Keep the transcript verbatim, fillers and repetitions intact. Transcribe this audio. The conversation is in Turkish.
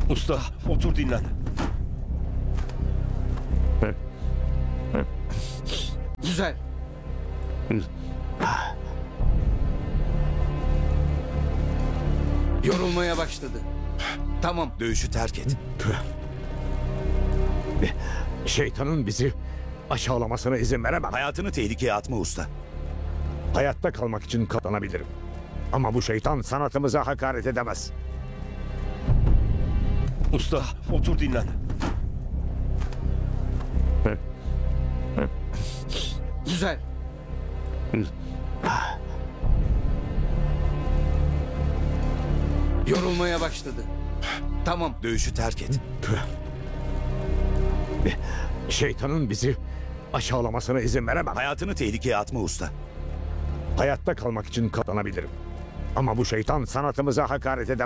Usta otur dinlen. Güzel. Yorulmaya başladı. Tamam. Dövüşü terk et. Şeytanın bizi aşağılamasına izin veremem. Hayatını tehlikeye atma usta. Hayatta kalmak için katlanabilirim. Ama bu şeytan sanatımıza hakaret edemez. Usta otur dinlen. Güzel. Yorulmaya başladı. Tamam. Dövüşü terk et. Şeytanın bizi aşağılamasına izin veremem. Hayatını tehlikeye atma usta. Hayatta kalmak için katlanabilirim. Ama bu şeytan sanatımıza hakaret edemez.